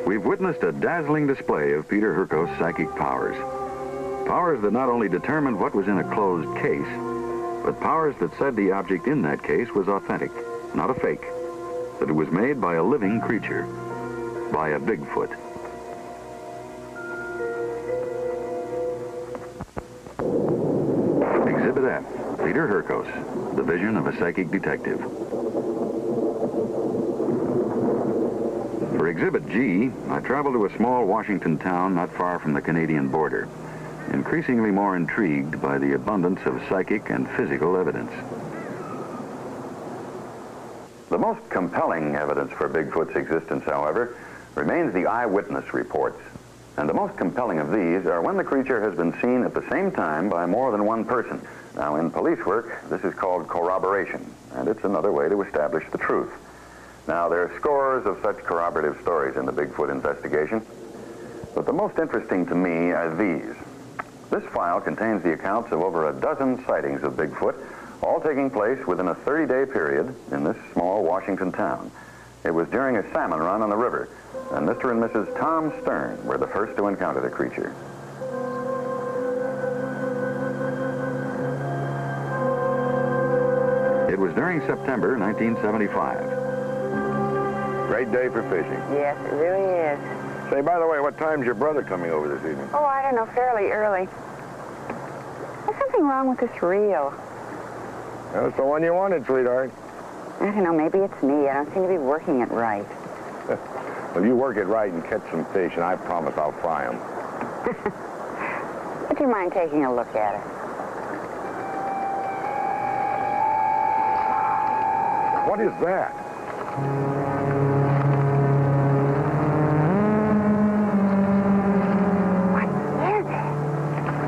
We've witnessed a dazzling display of Peter Hurkos' psychic powers. Powers that not only determined what was in a closed case, but powers that said the object in that case was authentic, not a fake, that it was made by a living creature, by a Bigfoot. Exhibit F, Peter Hurkos, the vision of a psychic detective. For Exhibit G, I traveled to a small Washington town not far from the Canadian border, increasingly more intrigued by the abundance of psychic and physical evidence. The most compelling evidence for Bigfoot's existence, however, remains the eyewitness reports. And the most compelling of these are when the creature has been seen at the same time by more than one person. Now, in police work, this is called corroboration, and it's another way to establish the truth. Now, there are scores of such corroborative stories in the Bigfoot investigation, but the most interesting to me are these. This file contains the accounts of over a dozen sightings of Bigfoot, all taking place within a 30-day period in this small Washington town. It was during a salmon run on the river, and Mr. and Mrs. Tom Stern were the first to encounter the creature. It was during September 1975. Great day for fishing. Yes, it really is. Say, by the way, what time's your brother coming over this evening? Oh, I don't know, fairly early. There's something wrong with this reel. That's the one you wanted, sweetheart. I don't know, maybe it's me. I don't seem to be working it right. Well, you work it right and catch some fish, and I promise I'll fry them. Would you mind taking a look at it? What is that?